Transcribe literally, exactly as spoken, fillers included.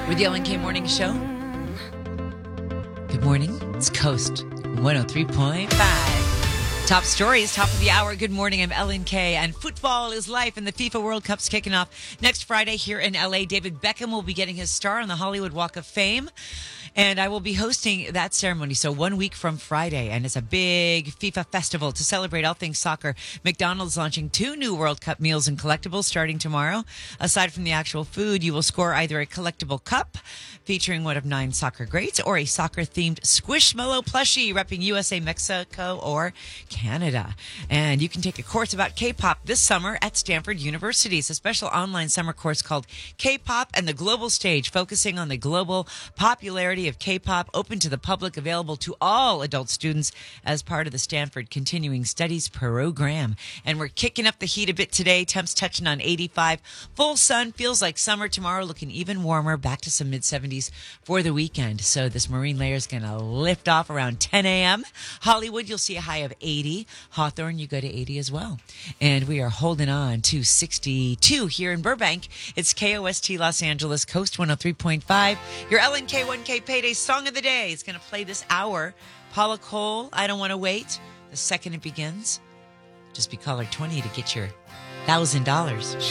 With the Ellen K Morning Show. Good morning. It's Coast one oh three point five. Top stories, top of the hour. Good morning. I'm Ellen K. And football is life, and the FIFA World Cup's kicking off next Friday here in L A. David Beckham will be getting his star on the Hollywood Walk of Fame. And I will be hosting that ceremony. So one week from Friday. And it's a big FIFA festival to celebrate all things soccer. McDonald's launching two new World Cup meals and collectibles starting tomorrow. Aside from the actual food, you will score either a collectible cup featuring one of nine soccer greats or a soccer-themed Squishmallow plushie repping U S A, Mexico, or Canada. And you can take a course about K-pop this summer at Stanford University. It's a special online summer course called K-pop and the Global Stage, focusing on the global popularity of K-pop, open to the public, available to all adult students as part of the Stanford Continuing Studies program. And we're kicking up the heat a bit today. Temps touching on eighty-five. Full sun, feels like summer tomorrow, looking even warmer, back to some mid seventies for the weekend. So this marine layer is going to lift off around ten a.m. Hollywood, you'll see a high of eighty. Hawthorne, you go to eighty as well. And we are holding on to sixty-two here in Burbank. It's K O S T Los Angeles, Coast one oh three point five. Your L N K one K Payday Song of the Day is going to play this hour. Paula Cole, I Don't Want to Wait. The second it begins, just be caller twenty to get your one thousand dollars.